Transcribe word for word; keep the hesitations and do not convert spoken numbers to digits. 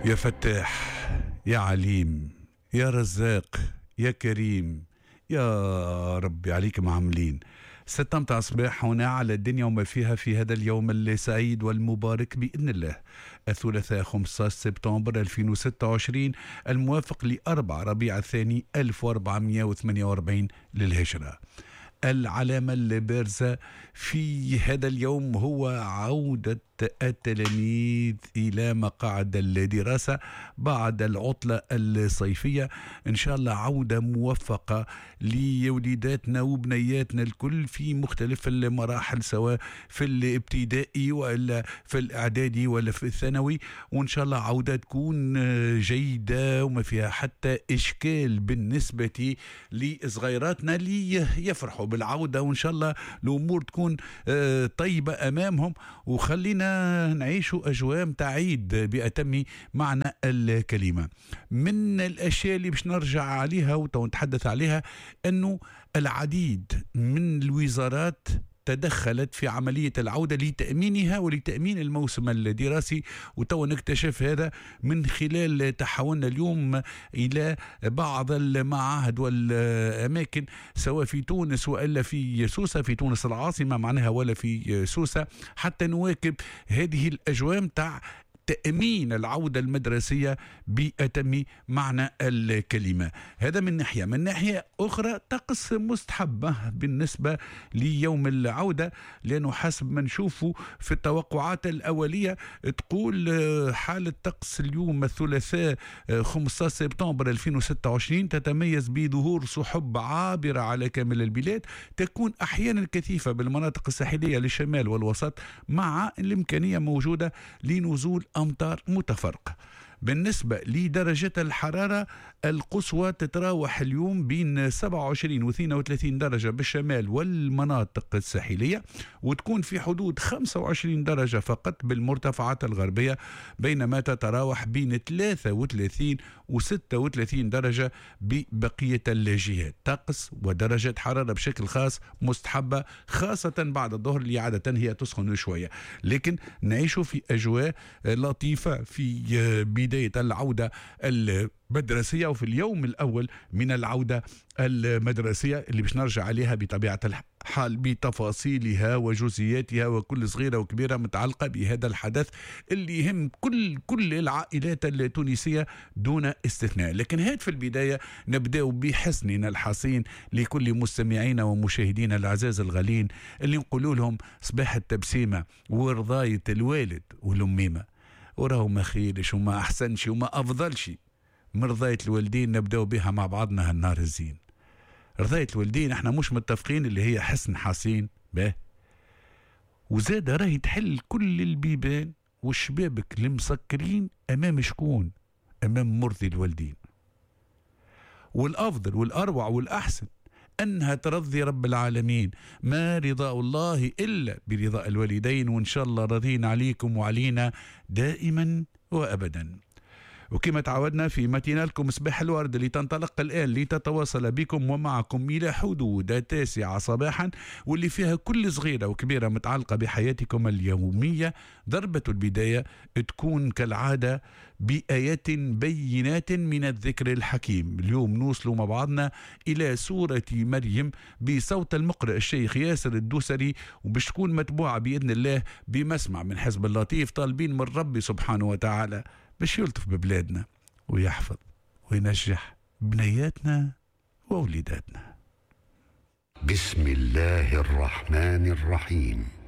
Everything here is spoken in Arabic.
يا فتاح، يا عليم، يا رزاق، يا كريم، يا ربي عليكم عاملين. ستة صباح هنا على الدنيا وما فيها في هذا اليوم السعيد والمبارك بإذن الله، الثلاثاء خمسة عشر سبتمبر ألفين وستة وعشرين، الموافق لأربعة ربيع الثاني ألف وأربعمائة وثمانية وأربعين للهجرة. العلامة البارزة في هذا اليوم هو عودة التلاميذ إلى مقاعد الدراسة بعد العطلة الصيفية. إن شاء الله عودة موفقة لوليداتنا وبنياتنا الكل في مختلف المراحل، سواء في الابتدائي ولا في الإعدادي ولا في الثانوي، وإن شاء الله عودة تكون جيدة وما فيها حتى إشكال بالنسبة لصغيراتنا اللي يفرحوا بالعودة، وإن شاء الله الأمور تكون طيبة أمامهم. وخلينا نعيشوا أجواء تعيد بأتم معنى الكلمة. من الأشياء اللي باش نرجع عليها ونتحدث عليها أنه العديد من الوزارات تدخلت في عملية العودة لتأمينها ولتأمين الموسم الدراسي، وتو نكتشف هذا من خلال تحولنا اليوم إلى بعض المعاهد والأماكن، سواء في تونس وإلا في سوسة، في تونس العاصمة معناها ولا في سوسة، حتى نواكب هذه الأجواء متاع تأمين العودة المدرسية بأتم معنى الكلمة. هذا من ناحية. من ناحية أخرى طقس مستحبة بالنسبة ليوم العودة، لأنه حسب ما نشوفه في التوقعات الأولية تقول حالة طقس اليوم الثلاثاء خمسة عشر سبتمبر ألفين وستة وعشرين تتميز بظهور سحب عابرة على كامل البلاد، تكون أحيانا كثيفة بالمناطق الساحلية للشمال والوسط، مع الإمكانية موجودة لنزول أمطار متفرقة. بالنسبة لدرجة الحرارة القصوى تتراوح اليوم بين سبعة وعشرين و اثنين وثلاثين درجة بالشمال والمناطق الساحلية، وتكون في حدود خمسة وعشرين درجة فقط بالمرتفعات الغربية، بينما تتراوح بين ثلاثة وثلاثين و ستة وثلاثين درجة ببقية الجهات. طقس ودرجة حرارة بشكل خاص مستحبة، خاصة بعد الظهر اللي عادة هي تسخن شوية، لكن نعيش في أجواء لطيفة في بداية العودة المدرسية وفي اليوم الأول من العودة المدرسية اللي باش نرجع عليها بطبيعة الحال بتفاصيلها وجزئياتها وكل صغيرة وكبيرة متعلقة بهذا الحدث اللي يهم كل كل العائلات التونسية دون استثناء. لكن هاد في البداية نبدأ بحسننا الحصين لكل مستمعينا ومشاهدينا الأعزاز الغالين، اللي نقول لهم صباح التبسيمة ورضاية الوالد والأميمة، وراه ما خيرش وما أحسنش وما أفضلش من رضاية الوالدين. نبدأ بها مع بعضنا هالنهار الزين. رضاية الوالدين احنا مش متفقين اللي هي حسن حسين به، وزاد راهي تحل كل البيبان والشبابك المسكرين أمام شكون؟ أمام مرضي الوالدين. والأفضل والأروع والأحسن أنها ترضي رب العالمين، ما رضاء الله إلا برضاء الوالدين، وإن شاء الله راضين عليكم وعلينا دائما وأبدا. وكما تعودنا في متينالكم صباح الورد اللي تنطلق الآن لتتواصل بكم ومعكم إلى حدود التاسعة صباحا، واللي فيها كل صغيرة وكبيرة متعلقة بحياتكم اليومية. ضربة البداية تكون كالعادة بآيات بينات من الذكر الحكيم. اليوم نوصلوا مع بعضنا إلى سورة مريم بصوت المقرئ الشيخ ياسر الدوسري، وباش تكون متبوعة بإذن الله بمسمع من حزب اللطيف، طالبين من ربي سبحانه وتعالى باش يلطف ببلادنا ويحفظ وينجح بنياتنا ووليداتنا. بسم الله الرحمن الرحيم.